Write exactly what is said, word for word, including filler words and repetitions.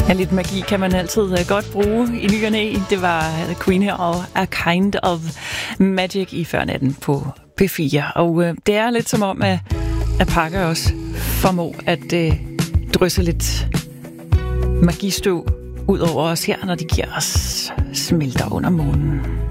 Ja, lidt magi kan man altid godt bruge i ny og næ. Det var Queen her og A Kind of Magic i Førnatten på P fire. Og øh, det er lidt som om, at, at Parker også formår at øh, drysse lidt magistøv ud over os her, når de giver os smelter under månen.